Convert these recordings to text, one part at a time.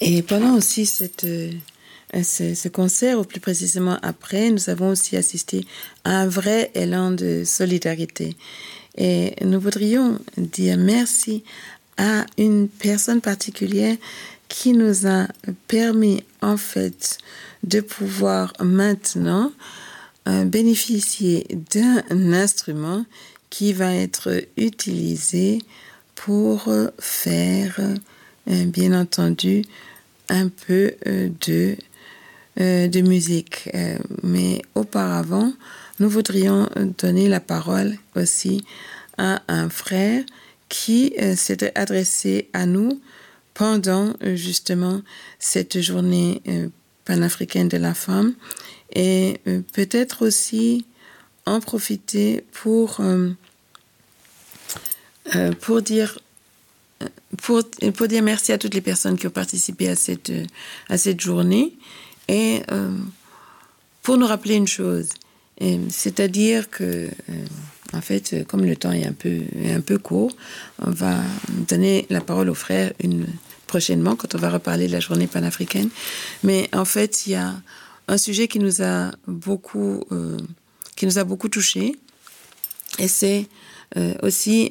Et pendant aussi ce concert, ou plus précisément après, nous avons aussi assisté à un vrai élan de solidarité. Et nous voudrions dire merci à une personne particulière qui nous a permis en fait de pouvoir maintenant bénéficier d'un instrument qui va être utilisé pour faire, bien entendu, un peu de musique. Mais auparavant, nous voudrions donner la parole aussi à un frère qui s'était adressé à nous pendant justement cette journée panafricaine de la femme et peut-être aussi en profiter pour dire merci à toutes les personnes qui ont participé à cette journée et pour nous rappeler une chose, c'est-à-dire que en fait, comme le temps est un peu court, on va donner la parole aux frères prochainement quand on va reparler de la journée panafricaine. Mais en fait, il y a un sujet qui nous a beaucoup touchés et c'est aussi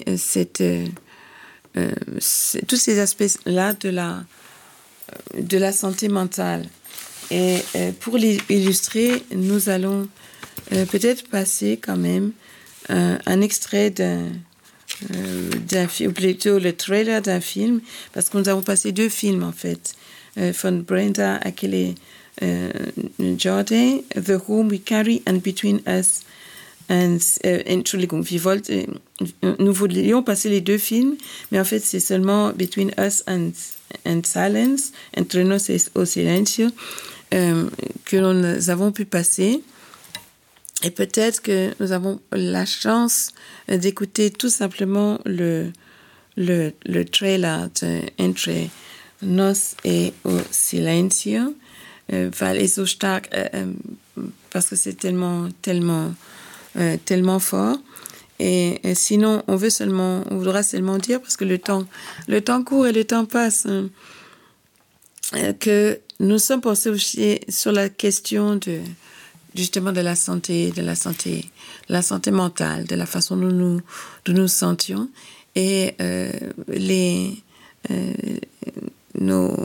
tous ces aspects-là de la santé mentale. Et pour l'illustrer, nous allons peut-être passer quand même un extrait d'un film, ou plutôt le trailer d'un film, parce que nous avons passé 2 films en fait, von Brenda Akele Jordan, The Home We Carry and Between Us. Entschuldigung, nous voulions passer les 2 films, mais en fait c'est seulement Between Us and Silence, Entre nos au silencio, que nous avons pu passer. Et peut-être que nous avons la chance d'écouter tout simplement le trailer de Entre nos et au silencio, weil es so stark, parce que c'est tellement fort. Et sinon, on voudra seulement dire, parce que le temps court et le temps passe, que nous sommes pensés aussi sur la question justement de la santé mentale, de la façon dont nous nous sentions. Et nos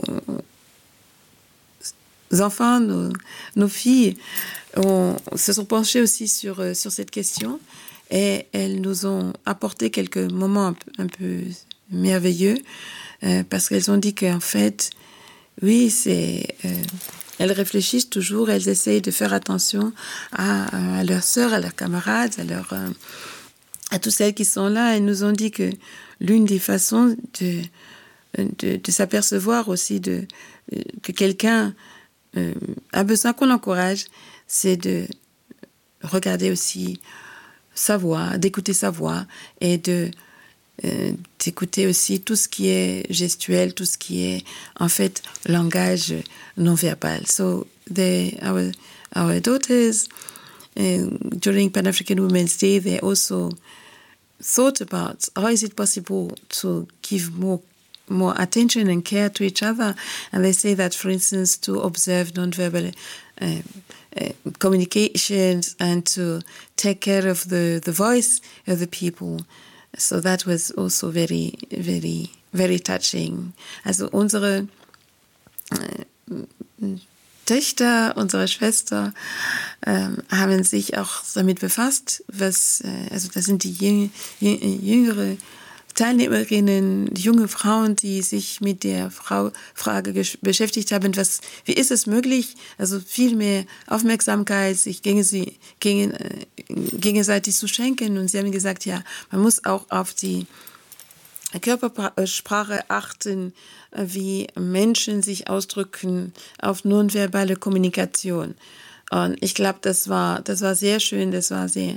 enfants, nos filles se sont penchées aussi sur cette question et elles nous ont apporté quelques moments un peu merveilleux parce qu'elles ont dit qu'en fait, oui, elles réfléchissent toujours, elles essayent de faire attention à leurs sœurs, à leurs camarades, à toutes celles qui sont là. Elles nous ont dit que l'une des façons de s'apercevoir aussi que quelqu'un a besoin qu'on l'encourage, c'est de regarder aussi sa voix, d'écouter sa voix et d'écouter aussi tout ce qui est gestuel, tout ce qui est en fait langage non verbal. So our daughters during Pan-African Women's Day, they also thought about how is it possible to give more attention and care to each other. And they say that, for instance, to observe non-verbal communications and to take care of the voice of the people. So that was also very, very, very touching. Also unsere Töchter, unsere Schwester haben sich auch damit befasst, also das sind die jüngere Teilnehmerinnen, die junge Frauen, die sich mit der Frage beschäftigt haben, wie ist es möglich, also viel mehr Aufmerksamkeit sich gegenseitig zu schenken. Und sie haben gesagt, ja, man muss auch auf die Körpersprache achten, wie Menschen sich ausdrücken, auf nonverbale Kommunikation. Und ich glaube, das war sehr schön, das war sehr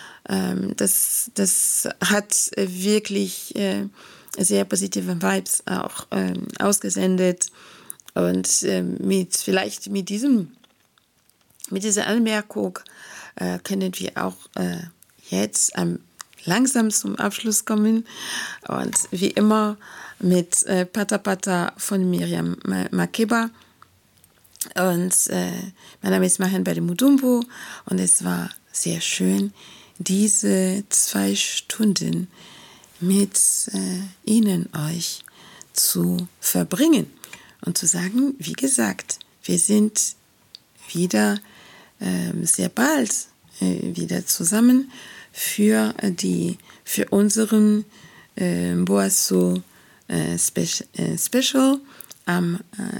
das hat wirklich sehr positive Vibes auch ausgesendet und vielleicht mit dieser Anmerkung können wir auch jetzt langsam zum Abschluss kommen und wie immer mit Pata Pata von Miriam Makeba. Und mein Name ist Marian Bade-Mudumbu und es war sehr schön, diese 2 Stunden mit Ihnen, euch zu verbringen und zu sagen, wie gesagt, wir sind wieder sehr bald wieder zusammen für unseren Boasso Special am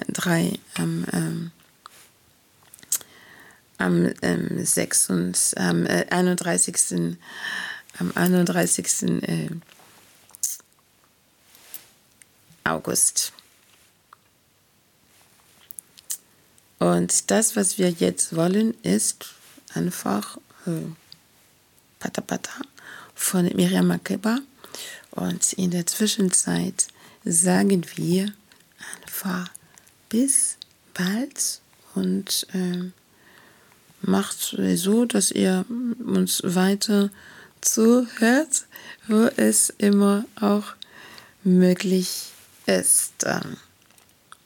31. August. Und das, was wir jetzt wollen, ist einfach Pata Pata von Miriam Makeba. Und in der Zwischenzeit sagen wir einfach bis bald und macht so, dass ihr uns weiter zuhört, wo es immer auch möglich ist.